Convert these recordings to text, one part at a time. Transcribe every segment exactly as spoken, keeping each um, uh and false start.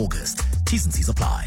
August. T's and C's apply.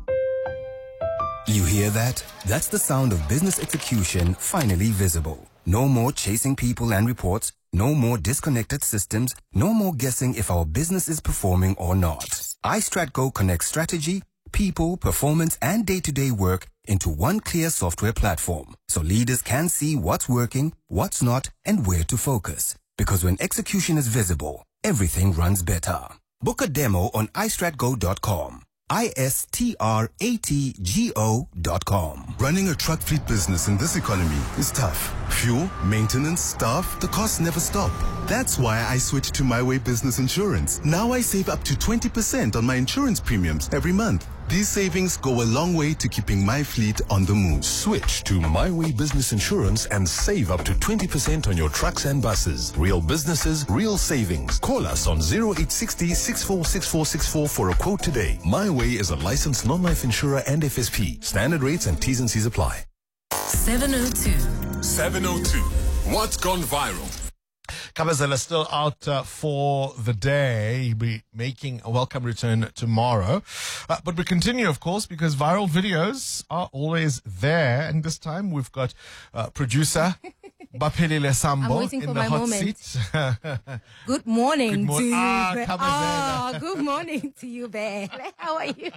You hear that? That's the sound of business execution finally visible. No more chasing people and reports. No more disconnected systems. No more guessing if our business is performing or not. iStratGo connects strategy, people, performance, and day-to-day work into one clear software platform, so leaders can see what's working, what's not, and where to focus. Because when execution is visible, everything runs better. Book a demo on i strat go dot com. I S T R A T G O dot com. Running a truck fleet business in this economy is tough. Fuel, maintenance, staff, the costs never stop. That's why I switched to My Way Business Insurance. Now I save up to twenty percent on my insurance premiums every month. These savings go a long way to keeping my fleet on the move. Switch to My Way Business Insurance and save up to twenty percent on your trucks and buses. Real businesses, real savings. Call us on zero eight six zero, six four six four six four for a quote today. My Way is a licensed non-life insurer and F S P. Standard rates and T's and C's apply. seven oh two. seven oh two. What's gone viral? Kabazela still out uh, for the day. He'll be making a welcome return tomorrow. Uh, but we continue, of course, because viral videos are always there. And this time we've got uh, producer Baphelile Sambo in the hot moment. seat. Good morning Good mo- to ah, you. Kabazela. Oh, good morning to you, Bear. How are you?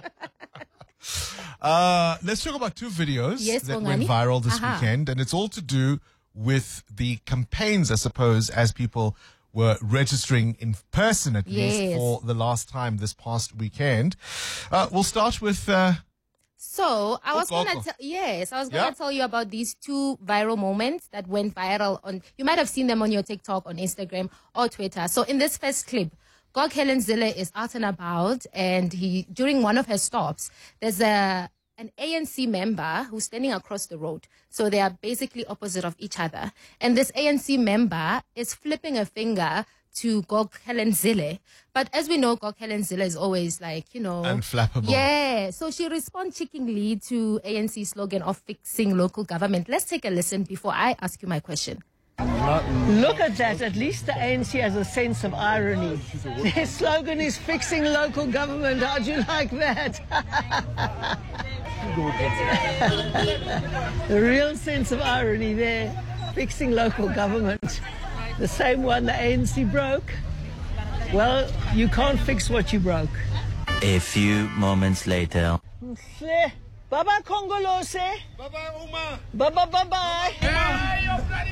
Uh, let's talk about two videos Yes, that Bongani. went viral this Aha. weekend. And it's all to do with the campaigns, I suppose, as people were registering in person, at Yes. least for the last time this past weekend. Uh, we'll start with... Uh, So I was Gogo. gonna tell yes, I was gonna Yeah. tell you about these two viral moments that went viral on. You might have seen them on your TikTok, on Instagram, or Twitter. So in this first clip, Gog Helen Zille is out and about, and he during one of her stops, there's a an A N C member who's standing across the road. So they are basically opposite of each other, and this A N C member is flipping a finger to Gog Helen Zille. But as we know, Gog Helen Zille is always like, you know... Unflappable. Yeah. So she responds cheekingly to A N C slogan of fixing local government. Let's take a listen before I ask you my question. Look at that. At least the A N C has a sense of irony. Their slogan is fixing local government. How'd you like that? The real sense of irony there. Fixing local government. The same one the A N C broke. Well, you can't fix what you broke. A few moments later. Baba Kongolose. Bye-bye, Uma. Baba bye-bye. Hey, you bloody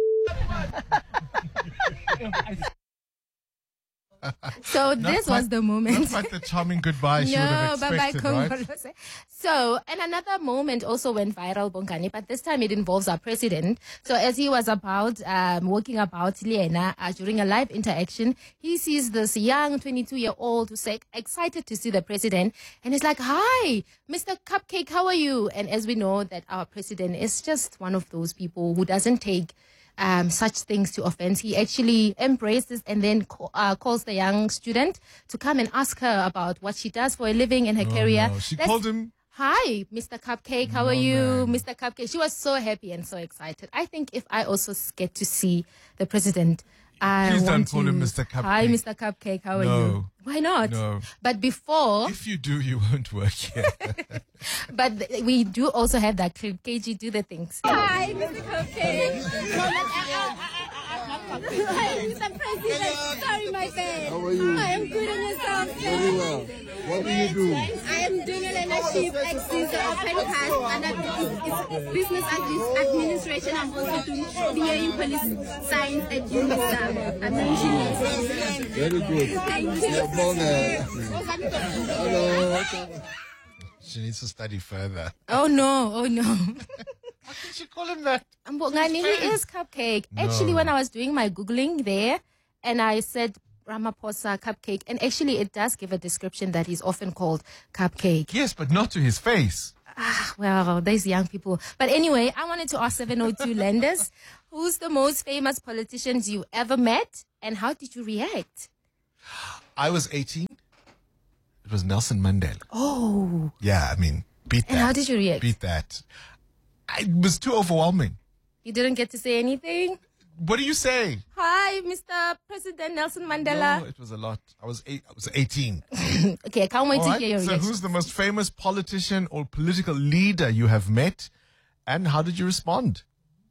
So this quite- was the moment. Not quite the charming goodbye she would have No, bye-bye, expected, right? Kongolose. So, and another moment also went viral, Bongani, but this time it involves our president. So as he was about, um, walking about Liena uh, during a live interaction, he sees this young twenty-two-year-old who's like, excited to see the president. And he's like, hi, Mister Cupcake, how are you? And as we know that our president is just one of those people who doesn't take Um, such things to offense. He actually embraces and then co- uh, calls the young student to come and ask her about what she does for a living and her Oh, career. no. She Let's- called him... Hi, Mister Cupcake. How No, are you, man. Mister Cupcake? She was so happy and so excited. I think if I also get to see the president, I Please want don't call to... him Mister Hi, Cupcake. Mister Cupcake. How are No. you? Why not? No. But before, If you do, you won't work here. but th- we do also have that clip. K G, do the things. Hi, Mister Cupcake. Hi, Mister President. Sorry, my bad. How are you? I am good on yourself. Very well. What do you do? I am doing a leadership exercise open class and it's, it's business ad- administration. I'm also doing B A in police science at UNISA. I'm an engineer. Very good. Thank You're you. born, uh, Hello. She needs to study further. Oh no, oh no. How can she call him that? Mbongani, he is Cupcake. No. Actually, when I was doing my Googling there, and I said Ramaphosa Cupcake, and actually it does give a description that he's often called Cupcake. Yes, but not to his face. Ah, well, these young people. But anyway, I wanted to ask seven oh two lenders, who's the most famous politicians you ever met, and how did you react? I was eighteen. It was Nelson Mandela. Oh. Yeah, I mean, beat that. And how did you react? Beat that. It was too overwhelming. You didn't get to say anything? what do you say? Hi, Mister President Nelson Mandela. No, it was a lot. I was eight. I was eighteen. Okay, I can't wait All to right. hear your So, reaction. who's the most famous politician or political leader you have met, and how did you respond?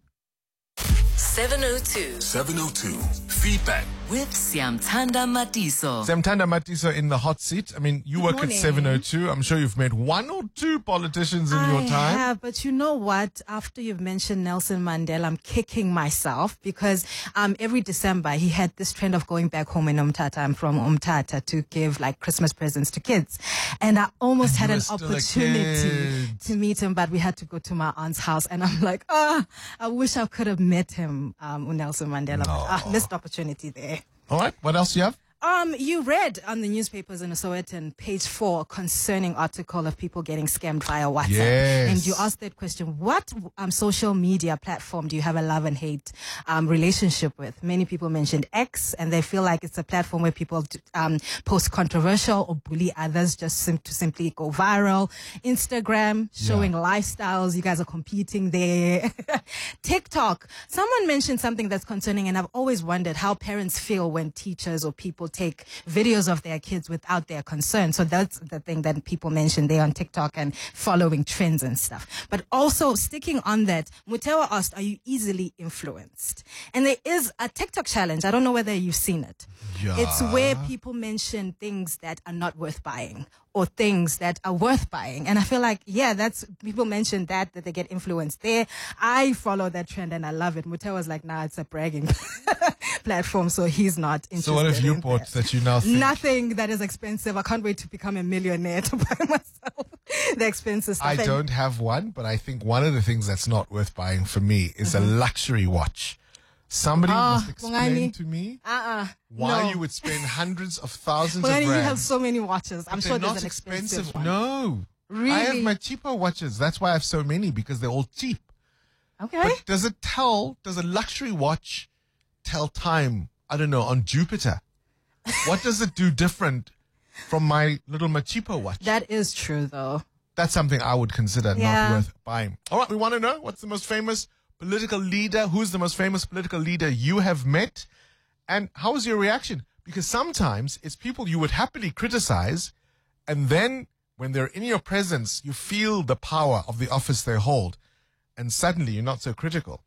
seven oh two. seven oh two. Feedback. With Siamtanda Matiso. Semtanda Matiso in the hot seat. I mean, you Good work morning. at seven oh two. I'm sure you've met one or two politicians in I your time. have, but you know what? After you've mentioned Nelson Mandela, I'm kicking myself because um, every December he had this trend of going back home in Umtata. I'm from Umtata to give like Christmas presents to kids. And I almost And had you an were still a opportunity kid. to meet him, but we had to go to my aunt's house. And I'm like, ah, I wish I could have met him, um, Nelson Mandela. But ah, missed opportunity there. All right. What else do you have? Um, you read on the newspapers in Sowetan, page four, concerning article of people getting scammed via WhatsApp. Yes. And you asked that question, what um, social media platform do you have a love and hate um, relationship with? Many people mentioned X, and they feel like it's a platform where people um, post controversial or bully others just sim- to simply go viral. Instagram, showing yeah. lifestyles. You guys are competing there. TikTok. Someone mentioned something that's concerning, and I've always wondered how parents feel when teachers or people take videos of their kids without their consent. So that's the thing that people mention there on TikTok and following trends and stuff. But also sticking on that, Mutewa asked, are you easily influenced? And there is a TikTok challenge. I don't know whether you've seen it. Yeah. It's where people mention things that are not worth buying or things that are worth buying. And I feel like, yeah, that's, people mention that, that they get influenced there. I follow that trend and I love it. Mutewa's like, nah, it's a bragging platform, so he's not interested. So what have you in bought that. that you now think? Nothing that is expensive. I can't wait to become a millionaire to buy myself the expensive stuff. I And don't have one, but I think one of the things that's not worth buying for me is Mm-hmm. a luxury watch. Somebody Ah, must explain Bongani. to me Uh-uh. why no. you would spend hundreds of thousands Bongani, of you have rands. so many watches. I'm But sure they're there's not an expensive, expensive. one. No. Really? I have my cheaper watches. That's why I have so many, because they're all cheap. Okay. But does it tell, does a luxury watch tell time, I don't know, on Jupiter? What does it do different from my little Machipo watch? That is true, though. That's something I would consider Yeah. not worth buying. All right, we want to know what's the most famous political leader, who's the most famous political leader you have met, and how was your reaction? Because sometimes it's people you would happily criticize, and then when they're in your presence, you feel the power of the office they hold, and suddenly you're not so critical.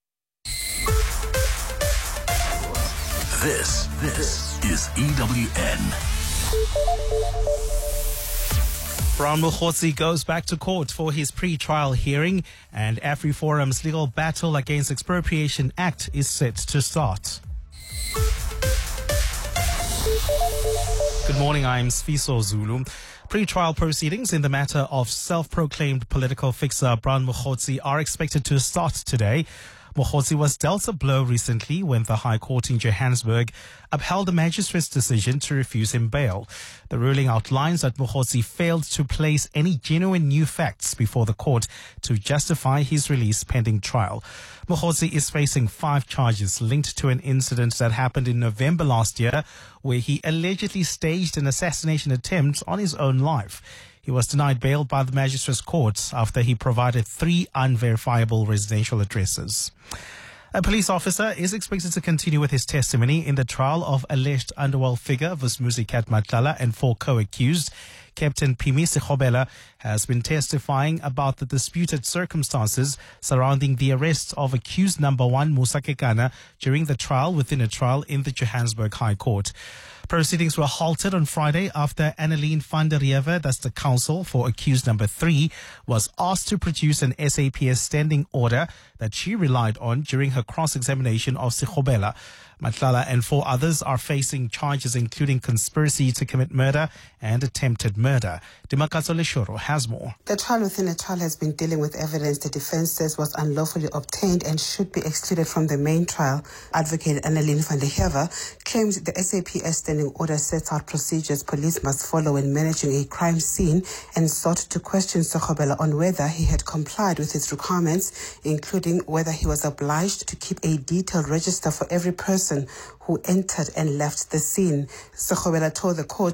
This, this is E W N. Brown Mokhotsi goes back to court for his pre-trial hearing, and AfriForum's legal battle against Expropriation Act is set to start. Good morning, I'm Sfiso Zulu. Pre-trial proceedings in the matter of self-proclaimed political fixer Brown Mokhotsi are expected to start today. Mokhotsi was dealt a blow recently when the High Court in Johannesburg upheld the magistrate's decision to refuse him bail. The ruling outlines that Mokhotsi failed to place any genuine new facts before the court to justify his release pending trial. Mokhotsi is facing five charges linked to an incident that happened in November last year, where he allegedly staged an assassination attempt on his own life. He was denied bail by the magistrate's court after he provided three unverifiable residential addresses. A police officer is expected to continue with his testimony in the trial of alleged underworld figure Vusmuzi Kat Matlala and four co-accused. Captain Pimi Sikhobela has been testifying about the disputed circumstances surrounding the arrest of accused number one Musa Kekana during the trial within a trial in the Johannesburg High Court. Proceedings were halted on Friday after Anneline van der Rewe, that's the counsel for accused number three, was asked to produce an S A P S standing order that she relied on during her cross-examination of Sikhobela. Matlala and four others are facing charges including conspiracy to commit murder and attempted murder. Dimakatso Leshoro has more. The trial within a trial has been dealing with evidence the defense says was unlawfully obtained and should be excluded from the main trial. Advocate Anneline van der Rewe claims the S A P S standing order sets out procedures police must follow when managing a crime scene and sought to question Sikhobela on whether he had complied with its requirements, including whether he was obliged to keep a detailed register for every person who entered and left the scene. Sikhobela told the court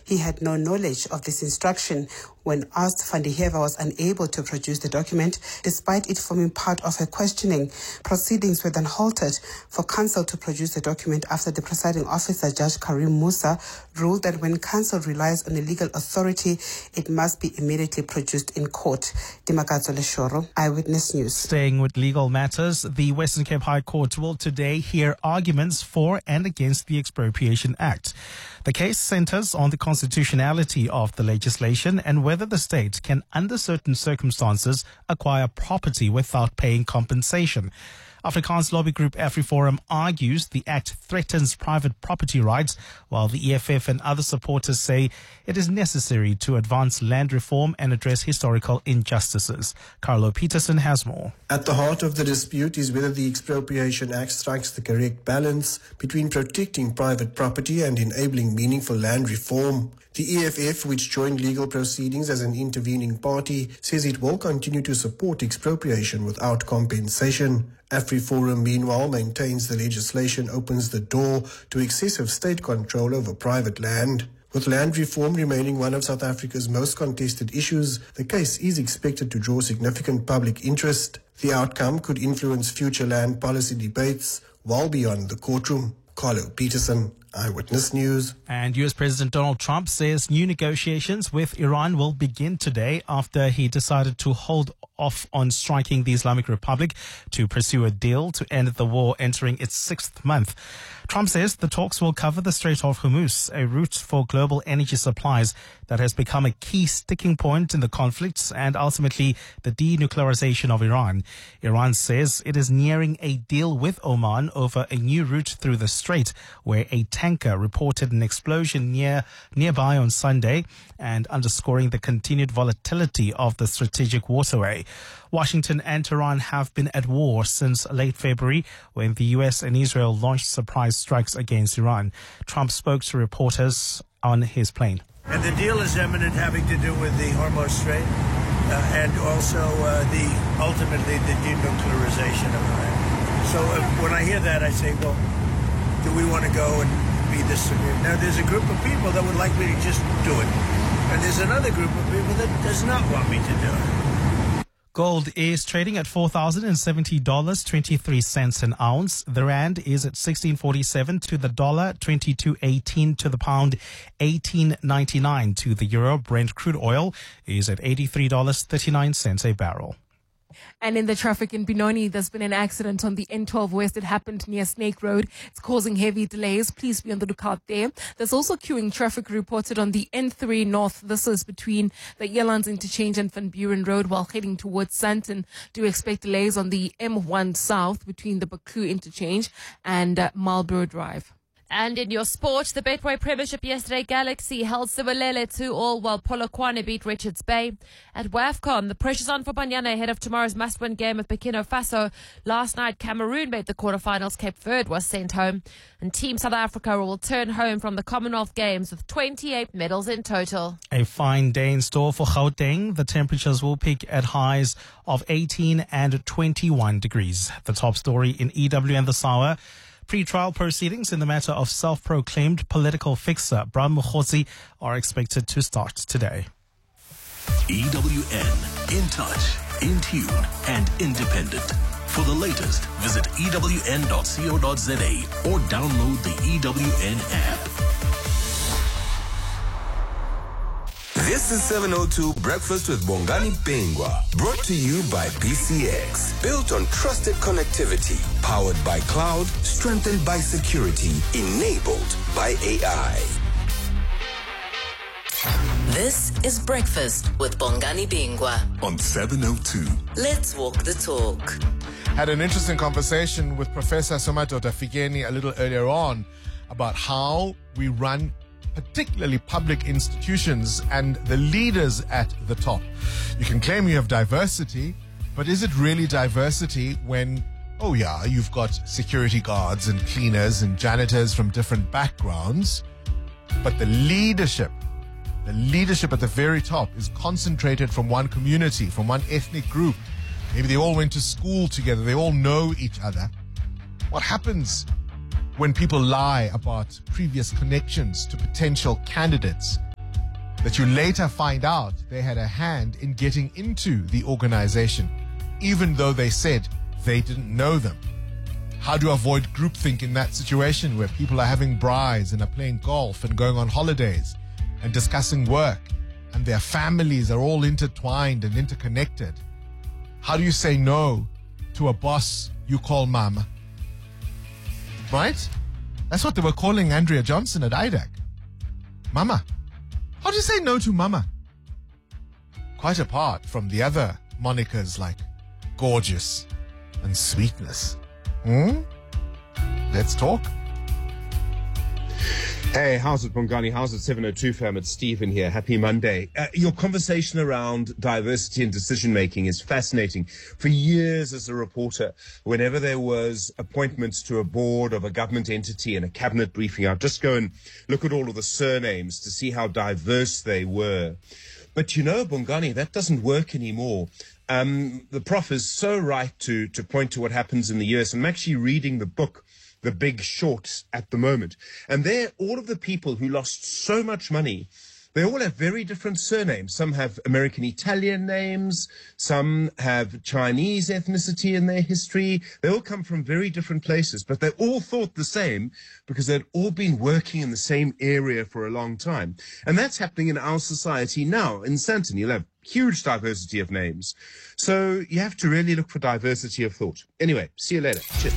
He had no knowledge of this instruction. When asked, Van der Heever was unable to produce the document despite it forming part of her questioning. Proceedings were then halted for counsel to produce the document after the presiding officer, Judge Karim Musa, ruled that when counsel relies on a legal authority, it must be immediately produced in court. Dimakazo Leshoro, Eyewitness News. Staying with legal matters, the Western Cape High Court will today hear arguments for and against the Expropriation Act. The case centers on the constitutionality of the legislation and whether the state can, under certain circumstances, acquire property without paying compensation. Afrikaans lobby group AfriForum argues the act threatens private property rights, while the E F F and other supporters say it is necessary to advance land reform and address historical injustices. Carlo Peterson has more. At the heart of the dispute is whether the Expropriation Act strikes the correct balance between protecting private property and enabling meaningful land reform. The E F F, which joined legal proceedings as an intervening party, says it will continue to support expropriation without compensation. AfriForum, meanwhile, maintains the legislation opens the door to excessive state control over private land. With land reform remaining one of South Africa's most contested issues, the case is expected to draw significant public interest. The outcome could influence future land policy debates well beyond the courtroom. Carlo Peterson, Eyewitness News. And U S President Donald Trump says new negotiations with Iran will begin today after he decided to hold off on striking the Islamic Republic to pursue a deal to end the war entering its sixth month. Trump says the talks will cover the Strait of Hormuz, a route for global energy supplies that has become a key sticking point in the conflict and ultimately the denuclearization of Iran. Iran says it is nearing a deal with Oman over a new route through the strait, where a tanker reported an explosion near nearby on Sunday, and underscoring the continued volatility of the strategic waterway. Washington and Tehran have been at war since late February, when the U S and Israel launched surprise strikes against Iran. Trump spoke to reporters on his plane. And the deal is imminent, having to do with the Hormuz Strait uh, and also uh, the ultimately the denuclearization of Iran. So uh, when I hear that, I say, well, do we want to go and be this severe? Now, there's a group of people that would like me to just do it. And there's another group of people that does not want me to do it. Gold is trading at four thousand seventy dollars and twenty-three cents an ounce. The rand is at sixteen forty-seven to the dollar, twenty-two eighteen to the pound, eighteen ninety-nine to the euro. Brent crude oil is at eighty-three dollars and thirty-nine cents a barrel. And in the traffic in Benoni, there's been an accident on the N twelve West. It happened near Snake Road. It's causing heavy delays. Please be on the lookout there. There's also queuing traffic reported on the N three North. This is between the Elands Interchange and Van Buren Road while heading towards Sandton. Do expect delays on the M one South between the Baku Interchange and uh, Marlborough Drive. And in your sport, the Betway Premiership yesterday, Galaxy held Siwalele two all while Polokwane beat Richards Bay. At WAFCON, the pressure's on for Banyana ahead of tomorrow's must-win game with Burkina Faso. Last night, Cameroon made the quarterfinals. Cape Verde was sent home. And Team South Africa will return home from the Commonwealth Games with twenty-eight medals in total. A fine day in store for Gauteng. The temperatures will peak at highs of eighteen and twenty-one degrees. The top story in E W and this hour. Pre-trial proceedings in the matter of self-proclaimed political fixer Bram Mokhotsi are expected to start today. E W N, in touch, in tune, and independent. For the latest, visit E W N dot co dot za or download the E W N app. This is seven oh two Breakfast with Bongani Bingwa, brought to you by B C X. Built on trusted connectivity, powered by cloud, strengthened by security, enabled by A I. This is Breakfast with Bongani Bingwa on seven oh two. Let's walk the talk. Had an interesting conversation with Professor Somadoda Figeni a little earlier on about how we run particularly public institutions and the leaders at the top. You can claim you have diversity, but is it really diversity when, oh yeah, you've got security guards and cleaners and janitors from different backgrounds, but the leadership, the leadership at the very top is concentrated from one community, from one ethnic group. Maybe they all went to school together, they all know each other. What happens when people lie about previous connections to potential candidates? that you later find out they had a hand in getting into the organization, even though they said they didn't know them? How do you avoid groupthink in that situation where people are having braais and are playing golf and going on holidays and discussing work and their families are all intertwined and interconnected? How do you say no to a boss you call mama? Right? That's what they were calling Andrea Johnson at I D A C. Mama. How do you say no to mama? Quite apart from the other monikers like gorgeous and sweetness. Hmm? Let's talk. Hey, how's it, Bongani? How's it, seven oh two fam? It's Stephen here. Happy Monday. Uh, your conversation around diversity and decision-making is fascinating. For years as a reporter, whenever there was appointments to a board of a government entity and a cabinet briefing, I'd just go and look at all of the surnames to see how diverse they were. But you know, Bongani, that doesn't work anymore. Um, the prof is so right to, to point to what happens in the U S. I'm actually reading the book The Big Short at the moment. And there, all of the people who lost so much money, they all have very different surnames. Some have American Italian names. Some have Chinese ethnicity in their history. They all come from very different places, but they all thought the same because they'd all been working in the same area for a long time. And that's happening in our society now. In Sandton, you'll have huge diversity of names. So you have to really look for diversity of thought. Anyway, see you later. Cheers.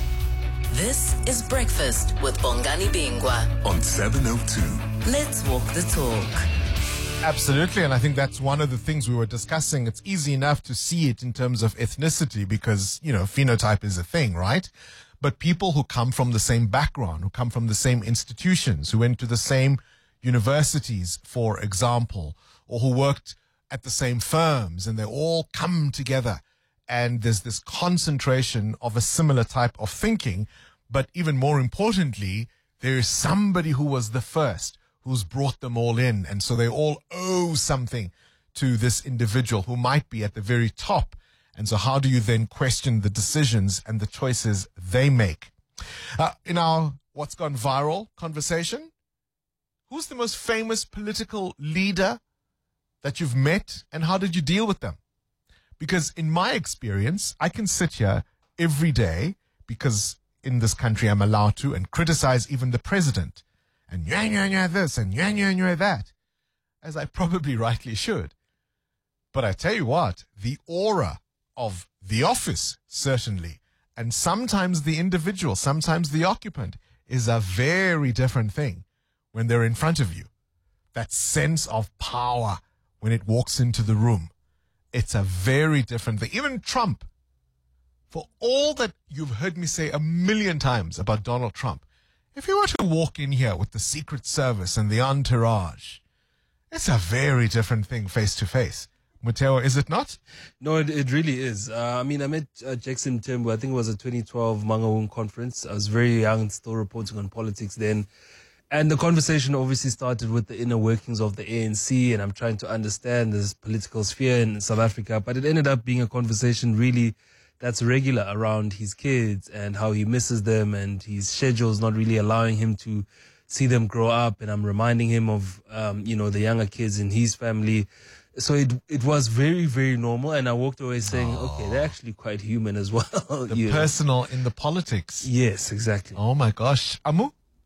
This is Breakfast with Bongani Bingwa on seven oh two. Let's walk the talk. Absolutely, and I think that's one of the things we were discussing. It's easy enough to see it in terms of ethnicity because, you know, phenotype is a thing, right? But people who come from the same background, who come from the same institutions, who went to the same universities, for example, or who worked at the same firms, and they all come together, and there's this concentration of a similar type of thinking. But even more importantly, there is somebody who was the first, who's brought them all in. And so they all owe something to this individual who might be at the very top. And so how do you then question the decisions and the choices they make? Uh, in our What's Gone Viral conversation, who's the most famous political leader that you've met, and how did you deal with them? Because in my experience, I can sit here every day, because in this country I'm allowed to, and criticize even the president, and nya nya nya this, and nya nya nya that, as I probably rightly should. But I tell you what, the aura of the office, certainly, and sometimes the individual, sometimes the occupant, is a very different thing when they're in front of you. That sense of power when it walks into the room. It's a very different thing. Even Trump, for all that you've heard me say a million times about Donald Trump, if he were to walk in here with the Secret Service and the entourage, it's a very different thing face to face. Muteo, is it not? No, it, it really is. Uh, I mean, I met uh, Jackson Mthembu, I think it was a twenty twelve Mangaung conference. I was very young, still reporting on politics then. And the conversation obviously started with the inner workings of the A N C, and I'm trying to understand this political sphere in South Africa. But it ended up being a conversation really that's regular around his kids and how he misses them, and his schedule's not really allowing him to see them grow up. And I'm reminding him of, um, you know, the younger kids in his family. So it it was very, very normal. And I walked away saying, oh. okay, they're actually quite human as well. The you personal know. in the politics. Yes, exactly. Oh my gosh. Amu?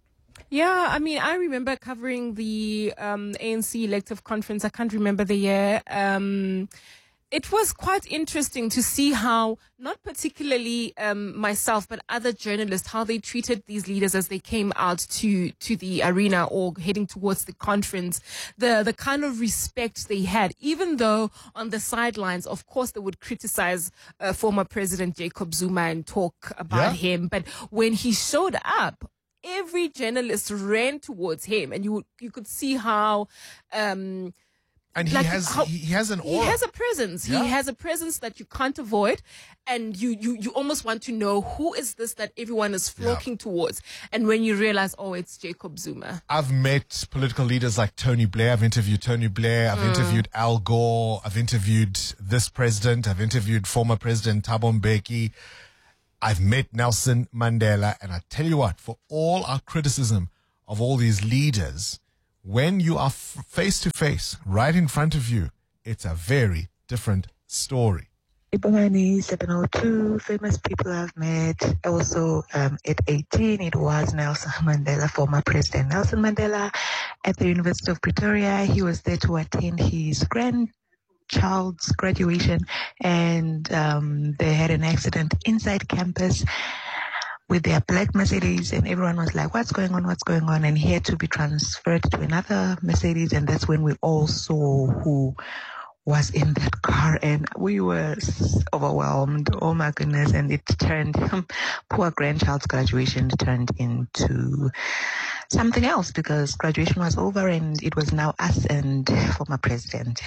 Yeah, I mean, I remember covering the um, A N C elective conference. I can't remember the year. Um, it was quite interesting to see how, not particularly um, myself, but other journalists, how they treated these leaders as they came out to to the arena or heading towards the conference. The the kind of respect they had, even though on the sidelines, of course, they would criticize uh, former President Jacob Zuma and talk about yeah. him. But when he showed up, every journalist ran towards him, and you you could see how. Um, And he like has how, he has an aura. He has a presence. Yeah. He has a presence that you can't avoid, and you you you almost want to know who is this that everyone is flocking yeah. towards. And when you realize, oh, it's Jacob Zuma. I've met political leaders like Tony Blair. I've interviewed Tony Blair. I've mm. interviewed Al Gore. I've interviewed this president. I've interviewed former President Thabo Mbeki. I've met Nelson Mandela. And I tell you what, for all our criticism of all these leaders, when you are f- face to face, right in front of you, it's a very different story. Ibongani seven oh two, famous people I've met. Also, um, at eighteen, it was Nelson Mandela, former President Nelson Mandela, at the University of Pretoria. He was there to attend his grandchild's graduation, and um, they had an accident inside campus with their black Mercedes, and everyone was like, what's going on, what's going on? And he had to be transferred to another Mercedes, and that's when we all saw who was in that car, and we were overwhelmed. Oh my goodness. And it turned, poor grandchild's graduation turned into something else, because graduation was over and it was now us and former president.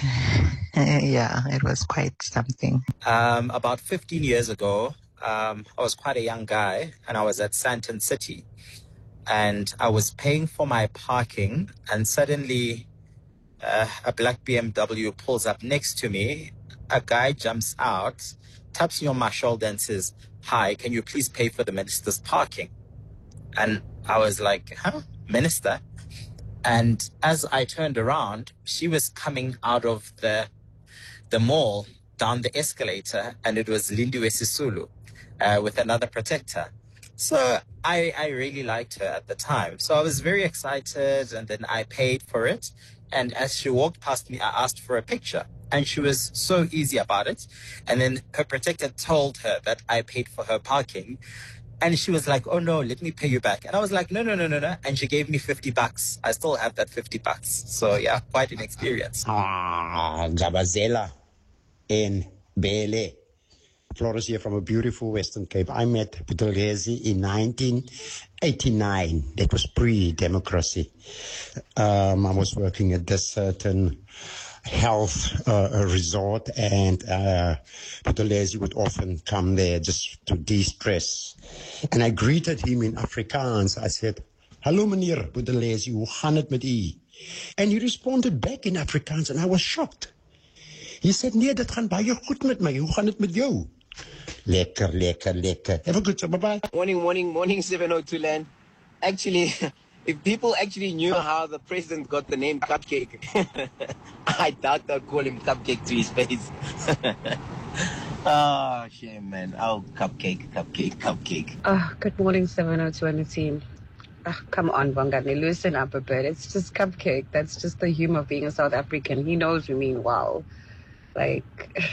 Yeah, it was quite something. Um, about fifteen years ago, um, I was quite a young guy, and I was at Sandton City, and I was paying for my parking, and suddenly Uh, a black B M W pulls up next to me. A guy jumps out, taps me on my shoulder and says, "Hi, can you please pay for the minister's parking?" And I was like, huh? Minister? And as I turned around, she was coming out of the the mall down the escalator, and it was Lindiwe Sisulu uh, with another protector. So I, I really liked her at the time. So I was very excited, and then I paid for it. And as she walked past me, I asked for a picture, and she was so easy about it. And then her protector told her that I paid for her parking, and she was like, "Oh no, let me pay you back." And I was like, "No, no, no, no, no." And she gave me fifty bucks. I still have that fifty bucks. So yeah, quite an experience. Ah, Gabazela in Bele. Flores here from a beautiful Western Cape. I met Buthelezi in nineteen eighty-nine. That was pre-democracy. Um, I was working at this certain health uh, resort, and uh, Buthelezi would often come there just to de-stress. And I greeted him in Afrikaans. I said, "Hallo meneer Buthelezi, hoe gaan het met u?" And he responded back in Afrikaans, and I was shocked. He said, "Nee, dit gaan baie goed met my. Hoe gaan het met jou?" Lekker, lekker, lekker. Have a good time. Bye-bye. Morning, morning, morning, seven oh two land. Actually, if people actually knew how the president got the name Cupcake, I doubt they'd call him Cupcake to his face. Oh, shame, man. Oh, Cupcake, Cupcake, Cupcake. Oh, good morning, seven oh two and the team. Oh, come on, Bongani, loosen up a bit. It's just Cupcake. That's just the humor of being a South African. He knows we mean well. Like,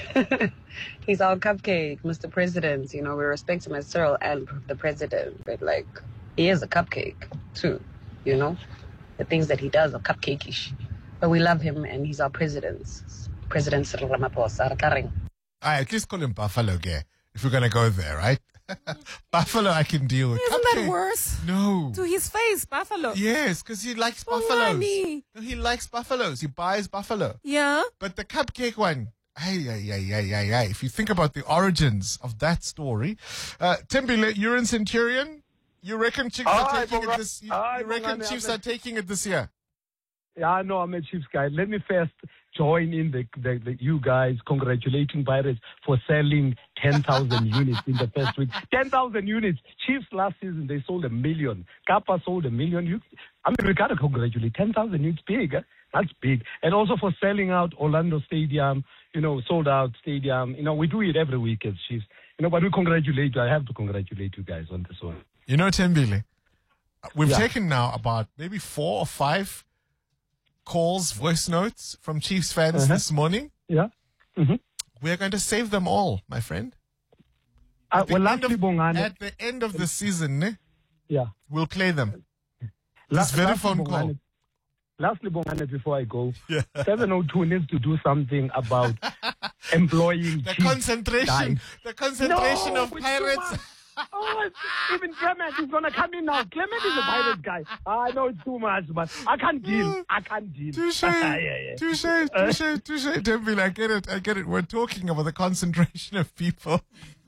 he's our Cupcake, Mister President. You know, we respect him as Cyril and the president. But, like, he is a cupcake, too. You know? The things that he does are cupcake-ish. But we love him, and he's our president. President Cyril Ramaphosa. I at least call him Buffalo Gay, if we're going to go there, right? Buffalo I can deal with. Isn't Cupcake, that worse? No. To his face, buffalo. Yes, because he likes buffaloes. No, he likes buffaloes. He buys buffalo. Yeah. But the cupcake one, hey, hey, hey, hey, hey, hey. If you think about the origins of that story, uh, Timbile, you're in Centurion. You reckon Chiefs are Hi, taking Bonga- it this? You, Hi, you reckon Bongani, Chiefs I'm are taking it this year? Yeah, no, I'm a Chiefs guy. Let me first join in the, the, the you guys congratulating Pirates for selling ten thousand units in the first week. ten thousand units. Chiefs last season, they sold a million. Kappa sold a million. You, I mean, we got to congratulate. ten thousand units, big. Huh? That's big. And also for selling out Orlando Stadium, you know, sold out stadium. You know, we do it every week as Chiefs. You know, but we congratulate you. I have to congratulate you guys on this one. You know, Timbile, we've Yeah. taken now about maybe four or five calls, voice notes from Chiefs fans Uh-huh. this morning. Yeah. Mm-hmm. We're going to save them all, my friend. Uh, At the, well, end, lastly, of, Bongani, at the end of the season, ne, yeah. we'll play them. La- This very lastly, phone call. Bongani, lastly, Bongani, before I go, Yeah. seven oh two needs to do something about employing The Chiefs concentration, guys. the concentration No, of it's too pirates. much. Oh, it's, even Clement is going to come in now. Clement is a pirate guy. I know it's too much, but I can't deal. I can't deal. Touche, yeah, yeah. touche, touche, touche, Timbile. I get it, I get it. We're talking about the concentration of people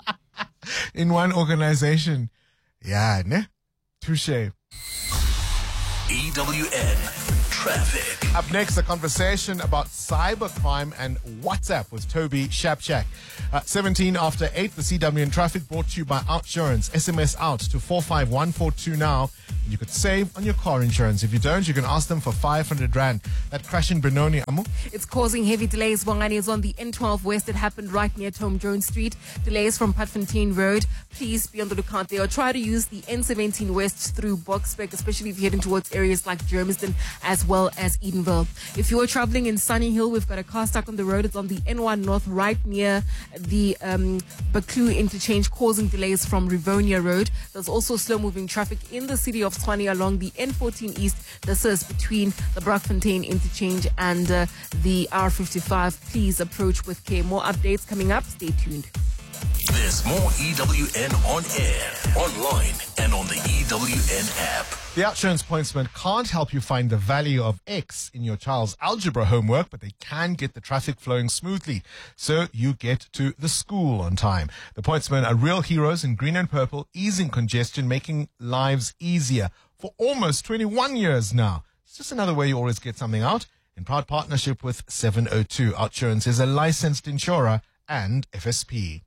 in one organization. Yeah, ne? Touche. E W N Traffic. Up next, a conversation about cybercrime and WhatsApp with Toby Shapchak. Uh, seventeen after eight, the C W N Traffic brought to you by Outsurance. S M S out to four five one four two now. You could save on your car insurance. If you don't, you can ask them for five hundred rand. That crash in Benoni, Amu? It's causing heavy delays. Bongani is on the N twelve West. It happened right near Tom Jones Street. Delays from Patfontein Road. Please be on the lookout there. Or try to use the N seventeen West through Boksburg, especially if you're heading towards areas like Germiston as well as Edenville. If you are traveling in Sunny Hill, we've got a car stuck on the road. It's on the N one North right near the um, Baklu interchange, causing delays from Rivonia Road. There's also slow-moving traffic in the city of Tshwane along the N fourteen East. This is between the Brakfontein interchange and uh, the R fifty-five. Please approach with care. More updates coming up. Stay tuned. There's more E W N on air, online, and on the E W N app. The OUTsurance Pointsman can't help you find the value of X in your child's algebra homework, but they can get the traffic flowing smoothly, so you get to the school on time. The Pointsmen are real heroes in green and purple, easing congestion, making lives easier for almost twenty-one years now. It's just another way you always get something out. In proud partnership with seven oh two, OUTsurance is a licensed insurer and F S P.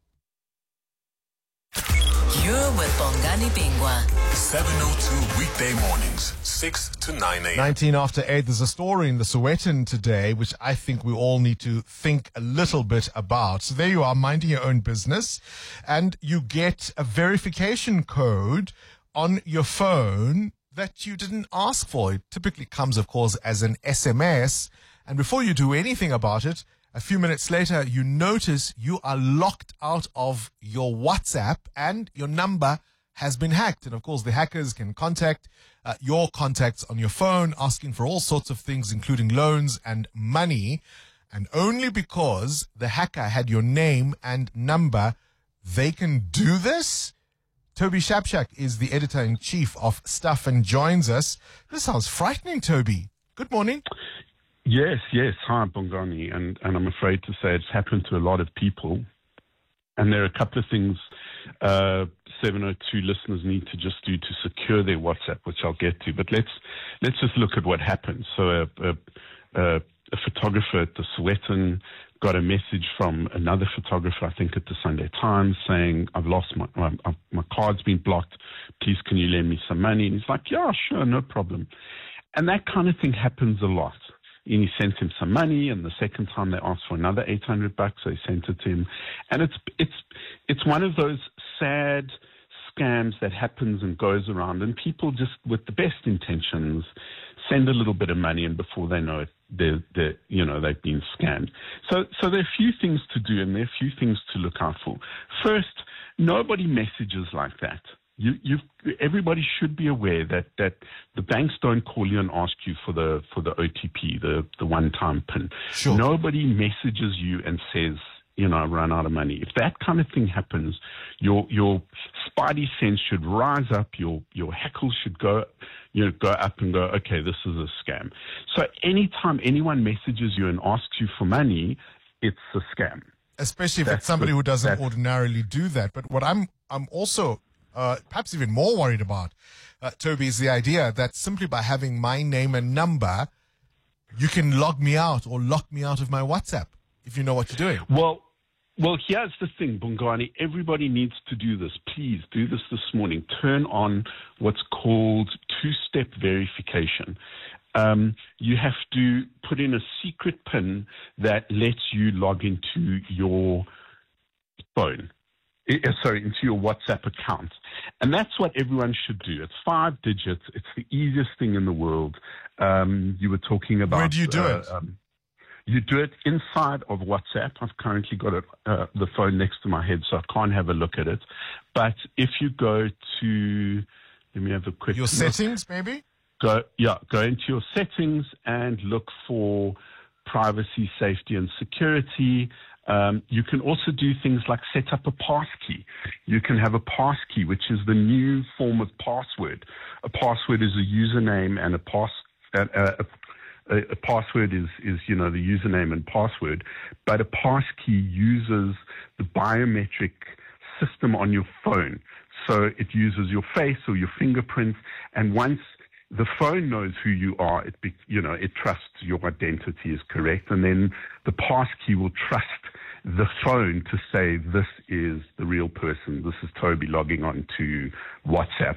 You're with Bongani Bingwa. seven oh two weekday mornings, six to nine a.m. nineteen after eight, there's a story in the Sowetan today, which I think we all need to think a little bit about. So there you are, minding your own business, and you get a verification code on your phone that you didn't ask for. It typically comes, of course, as an S M S, and before you do anything about it, a few minutes later, you notice you are locked out of your WhatsApp and your number has been hacked. And of course, the hackers can contact uh, your contacts on your phone, asking for all sorts of things, including loans and money. And only because the hacker had your name and number, they can do this? Toby Shapshak is the editor-in-chief of Stuff and joins us. This sounds frightening, Toby. Good morning. Yes, yes. Hi, Bongani. And, and I'm afraid to say it's happened to a lot of people. And there are a couple of things uh, seven oh two listeners need to just do to secure their WhatsApp, which I'll get to. But let's let's just look at what happened. So a, a, a, a photographer at the Sowetan got a message from another photographer, I think at the Sunday Times, saying, I've lost my, my, my card's been blocked. Please, can you lend me some money? And he's like, yeah, sure, no problem. And that kind of thing happens a lot. And he sent him some money, and the second time they asked for another eight hundred bucks, so he sent it to him. And it's it's it's one of those sad scams that happens and goes around, and people just, with the best intentions, send a little bit of money, and before they know it, they're, they're you know they've been scammed. So so there are a few things to do, and there are a few things to look out for. First, nobody messages like that. You, you've, everybody should be aware that, that the banks don't call you and ask you for the for the O T P, the, the one-time PIN. Sure. Nobody messages you and says, you know, I run out of money. If that kind of thing happens, your your spidey sense should rise up. Your your hackles should go, you know, go up and go, okay, this is a scam. So anytime anyone messages you and asks you for money, it's a scam. Especially if That's it's somebody the- who doesn't that's- ordinarily do that. But what I'm I'm also uh, perhaps even more worried about, uh, Toby, is the idea that simply by having my name and number, you can log me out or lock me out of my WhatsApp if you know what you're doing. Well, well, here's the thing, Bongani. Everybody needs to do this. Please do this this morning. Turn on what's called two-step verification. Um, you have to put in a secret PIN that lets you log into your phone. Uh, sorry, into your WhatsApp account. And that's what everyone should do. It's five digits. It's the easiest thing in the world. Um, you were talking about... Where do you do uh, it? Um, you do it inside of WhatsApp. I've currently got it, uh, the phone next to my head, so I can't have a look at it. But if you go to... Let me have a quick Your look. settings, maybe? Go, yeah, go into your settings and look for privacy, safety, and security. Um, you can also do things like set up a passkey. You can have a passkey, which is the new form of password. A password is a username, and a pass uh, a, a, a password is is you know the username and password. But a passkey uses the biometric system on your phone, so it uses your face or your fingerprints, and once the phone knows who you are, it be, you know, it trusts your identity is correct, and then the passkey will trust the phone to say, this is the real person, this is Toby logging on to WhatsApp.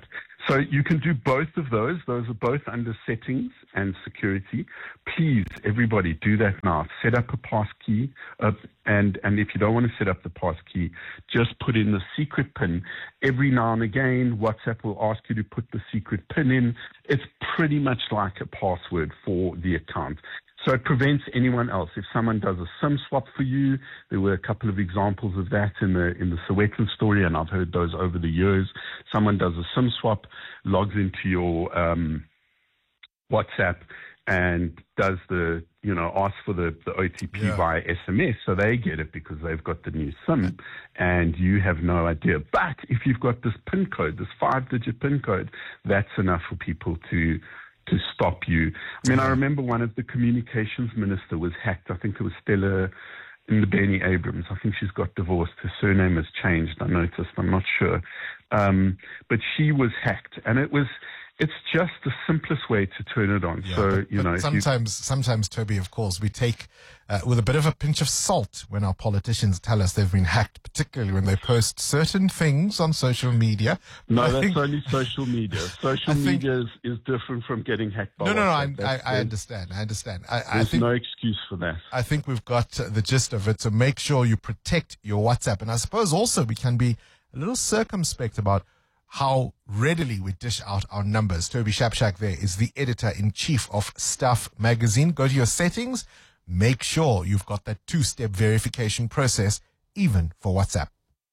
So you can do both of those. Those are both under settings and security. Please, everybody, do that now. Set up a pass key. Uh, and, and if you don't want to set up the pass key, just put in the secret PIN. Every now and again, WhatsApp will ask you to put the secret PIN in. It's pretty much like a password for the account. So it prevents anyone else. If someone does a SIM swap for you, there were a couple of examples of that in the in the Sowetan story, and I've heard those over the years. Someone does a SIM swap, logs into your um, WhatsApp, and does the, you know, asks for the, the O T P Yeah. via S M S, so they get it because they've got the new SIM, and you have no idea. But if you've got this PIN code, this five-digit PIN code, that's enough for people to to stop you. I mean, I remember one of the communications minister was hacked. I think it was Stella Ndabeni Abrams. I think she's got divorced. Her surname has changed, I noticed. I'm not sure. Um, but she was hacked, and it was... It's just the simplest way to turn it on. Yeah, so, but, you but know, if you- sometimes, sometimes, Toby, of course, we take uh, with a bit of a pinch of salt when our politicians tell us they've been hacked, particularly when they post certain things on social media. No, I that's think- only social media. Social I think- media is, is different from getting hacked by No, no, no. I, WhatsApp. I, That's- I understand. I understand. I, I There's think no excuse for that. I think we've got uh, the gist of it. So make sure you protect your WhatsApp, and I suppose also we can be a little circumspect about how readily we dish out our numbers. Toby Shapshak there is the editor-in-chief of Stuff magazine. Go to your settings. Make sure you've got that two-step verification process, even for WhatsApp.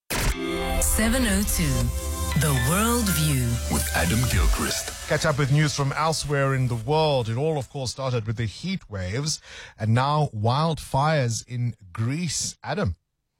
seven oh two, The World View. With Adam Gilchrist. Catch up with news from elsewhere in the world. It all, of course, started with the heat waves and now wildfires in Greece. Adam.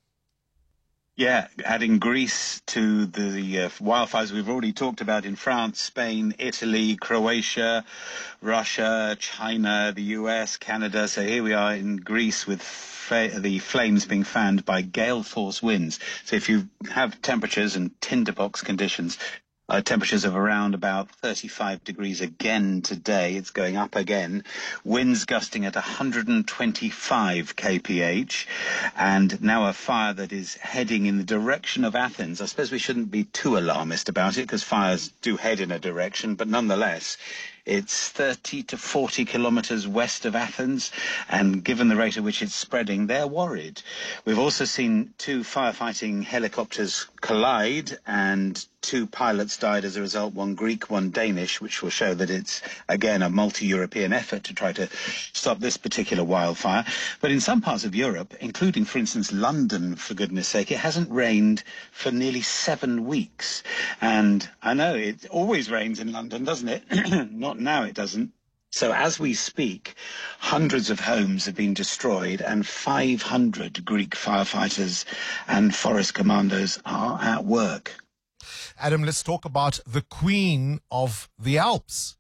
Yeah, adding Greece to the uh, wildfires we've already talked about in France, Spain, Italy, Croatia, Russia, China, the U S, Canada. So here we are in Greece with fa- the flames being fanned by gale force winds. So if you have temperatures and tinderbox conditions, Uh, temperatures of around about thirty-five degrees again today. It's going up again. Winds gusting at one hundred twenty-five kph. And now a fire that is heading in the direction of Athens. I suppose we shouldn't be too alarmist about it because fires do head in a direction, but nonetheless, it's thirty to forty kilometres west of Athens, and given the rate at which it's spreading, they're worried. We've also seen two firefighting helicopters collide, and two pilots died as a result, one Greek, one Danish, which will show that it's, again, a multi-European effort to try to stop this particular wildfire. But in some parts of Europe, including, for instance, London, for goodness sake, it hasn't rained for nearly seven weeks. And I know it always rains in London, doesn't it? Not now, it doesn't. So as we speak, hundreds of homes have been destroyed and five hundred Greek firefighters and forest commandos are at work. Adam, let's talk about the Queen of the Alps.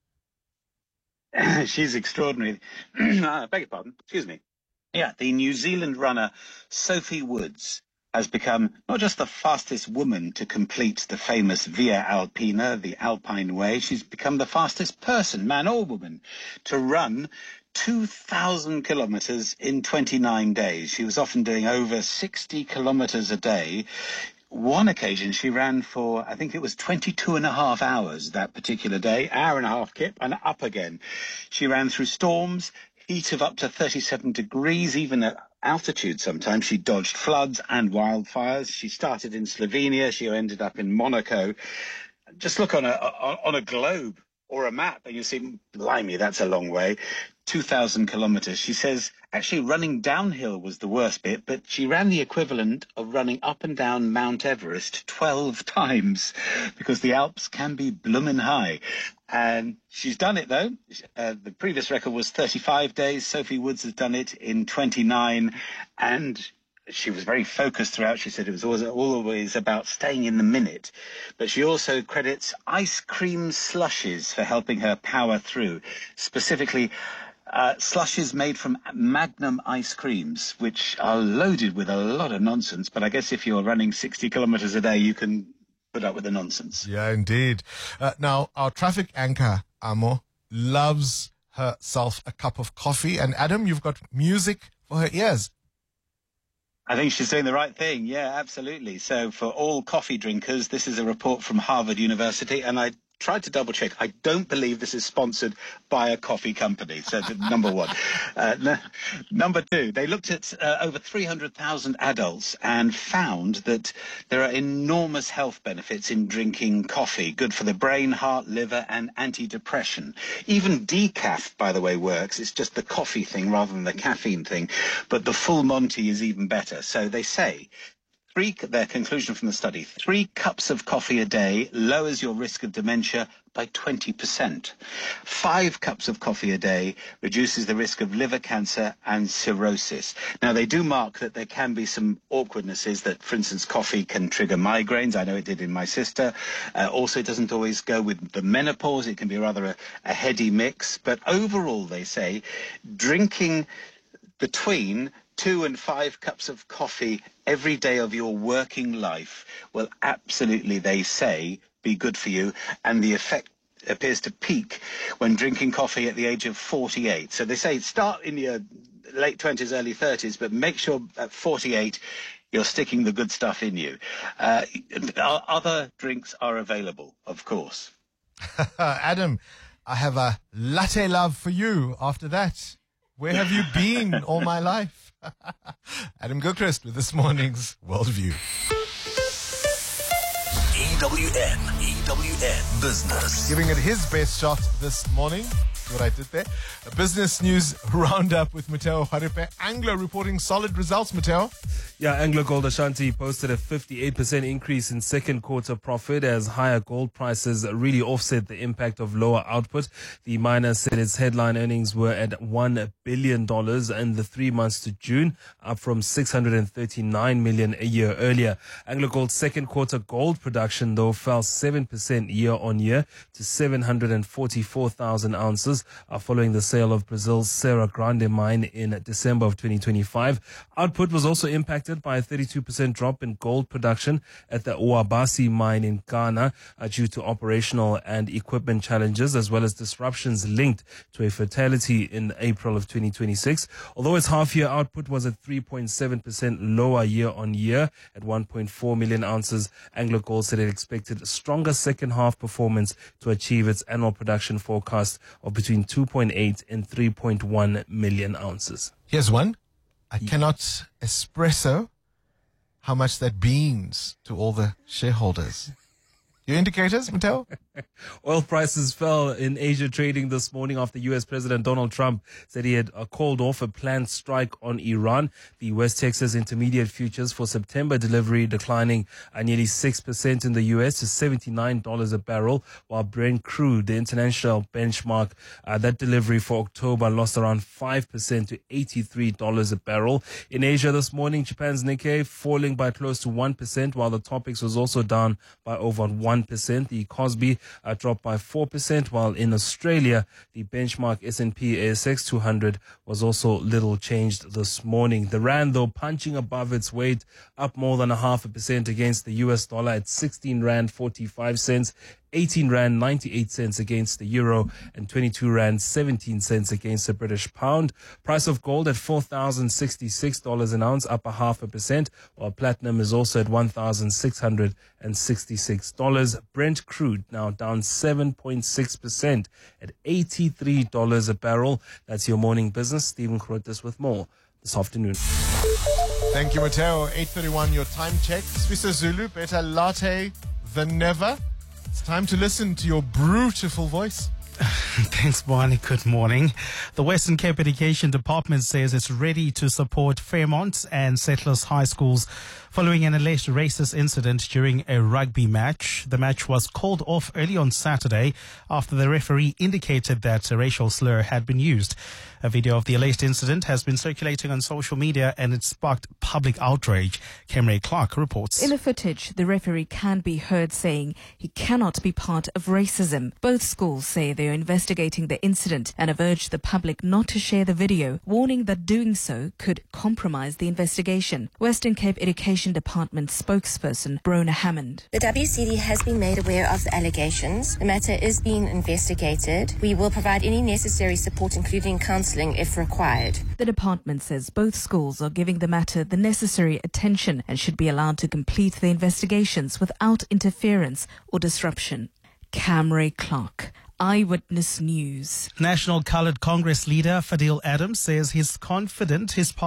She's extraordinary. I beg your pardon. Excuse me. Yeah, the New Zealand runner Sophie Woods has become not just the fastest woman to complete the famous Via Alpina, the Alpine Way, she's become the fastest person, man or woman, to run two thousand kilometres in twenty-nine days. She was often doing over sixty kilometres a day. One occasion she ran for, I think it was twenty-two and a half hours that particular day, hour and a half kip, and up again. She ran through storms, heat of up to thirty-seven degrees, even at altitude sometimes. She dodged floods and wildfires. She started in Slovenia. She ended up in Monaco. Just look on a on a globe or a map and you see, blimey, that's a long way. two thousand kilometres. She says actually running downhill was the worst bit, but she ran the equivalent of running up and down Mount Everest twelve times because the Alps can be bloomin' high. And she's done it, though. Uh, the previous record was thirty-five days. Sophie Woods has done it in twenty-nine. And she was very focused throughout. She said it was always, always about staying in the minute. But she also credits ice cream slushes for helping her power through. Specifically, uh, slushes made from Magnum ice creams, which are loaded with a lot of nonsense. But I guess if you're running sixty kilometres a day, you can put up with the nonsense. Yeah, indeed. Uh, now, our traffic anchor, Amo, loves herself a cup of coffee. And Adam, you've got music for her ears. I think she's doing the right thing. Yeah, absolutely. So for all coffee drinkers, this is a report from Harvard University. And I tried to double check. I don't believe this is sponsored by a coffee company. So the, number one. Uh, n- number two, they looked at uh, over three hundred thousand adults and found that there are enormous health benefits in drinking coffee. Good for the brain, heart, liver, and anti-depression. Even decaf, by the way, works. It's just the coffee thing rather than the caffeine thing. But the full Monty is even better. So they say, three, their conclusion from the study, three cups of coffee a day lowers your risk of dementia by twenty percent. Five cups of coffee a day reduces the risk of liver cancer and cirrhosis. Now, they do mark that there can be some awkwardnesses that, for instance, coffee can trigger migraines. I know it did in my sister. Uh, also, it doesn't always go with the menopause. It can be rather a, a heady mix. But overall, they say, drinking between two and five cups of coffee every day of your working life will absolutely, they say, be good for you. And the effect appears to peak when drinking coffee at the age of forty-eight. So they say start in your late twenties, early thirties, but make sure at forty-eight you're sticking the good stuff in you. Uh, other drinks are available, of course. Adam, I have a latte love for you after that. Where have you been all my life? Adam Gilchrist with this morning's Worldview. E W N, E W N Business. Giving it his best shot this morning. See what I did there? A business news roundup with Matteo Haripe. Anglo reporting solid results, Matteo. Yeah, Anglo Gold Ashanti posted a fifty-eight percent increase in second quarter profit as higher gold prices really offset the impact of lower output. The miner said its headline earnings were at one billion dollars in the three months to June, up from six hundred thirty-nine million dollars a year earlier. Anglo Gold's second quarter gold production, though, fell seven percent year on year to seven hundred forty-four thousand ounces uh, following the sale of Brazil's Serra Grande mine in December of twenty twenty-five. Output was also impacted by a thirty-two percent drop in gold production at the Uabasi mine in Ghana uh, due to operational and equipment challenges, as well as disruptions linked to a fatality in April of twenty twenty-six. Although its half-year output was at three point seven percent lower year-on-year at one point four million ounces, Anglo Gold said it expected a stronger second-half performance to achieve its annual production forecast of between two point eight and three point one million ounces. Here's one. I cannot espresso how much that means to all the shareholders. Your indicators, Matteo? Oil prices fell in Asia trading this morning after U S President Donald Trump said he had uh, called off a planned strike on Iran. The West Texas Intermediate futures for September delivery declining uh, nearly six percent in the U S to seventy-nine dollars a barrel, while Brent crude, the international benchmark, uh, that delivery for October lost around five percent to eighty-three dollars a barrel. In Asia this morning, Japan's Nikkei falling by close to one percent, while the Topix was also down by over one percent. The Kospi uh, dropped by four percent, while in Australia, the benchmark S and P A S X two hundred was also little changed this morning. The Rand, though, punching above its weight, up more than a half a percent against the U S dollar at sixteen rand forty-five cents, eighteen rand ninety-eight cents against the euro, and twenty-two rand seventeen cents against the British pound. Price of gold at four thousand sixty-six dollars an ounce, up a half a percent, while platinum is also at one thousand six hundred sixty-six dollars. Brent crude now down seven point six percent at eighty-three dollars a barrel. That's your morning business. Stephen Krotis with more this afternoon. Thank you, Matteo. eight thirty-one, your time check. Swiss Zulu, better latte than never. It's time to listen to your beautiful voice. Thanks, Barney. Good morning. The Western Cape Education Department says it's ready to support Fairmont and Settlers High Schools following an alleged racist incident during a rugby match. The match was called off early on Saturday after the referee indicated that a racial slur had been used. A video of the alleged incident has been circulating on social media and it sparked public outrage. Kemre Clark reports. In the footage, the referee can be heard saying he cannot be part of racism. Both schools say they are investigating the incident and have urged the public not to share the video, warning that doing so could compromise the investigation. Western Cape Education Department spokesperson Brona Hammond. The W C D has been made aware of the allegations. The matter is being investigated. We will provide any necessary support, including counselling if required. The department says both schools are giving the matter the necessary attention and should be allowed to complete the investigations without interference or disruption. Camry Clark. Eyewitness News. National Coloured Congress leader Fadil Adams says he's confident his party